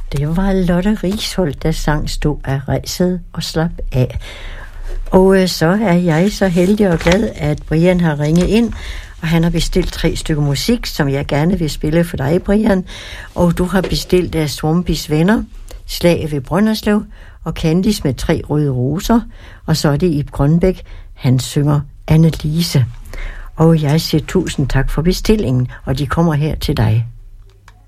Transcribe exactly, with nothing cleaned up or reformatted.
Det var Lotte Risholt, der sang Stå af ræset og slap af. Og øh, så er jeg så heldig og glad, at Brian har ringet ind, og han har bestilt tre stykker musik, som jeg gerne vil spille for dig, Brian. Og du har bestilt af Swampys Venner, Slag ved Brønderslev, og Candice med Tre røde roser, og så er det Ib Grønbæk, han synger Annelise. Og jeg siger tusind tak for bestillingen, og de kommer her til dig.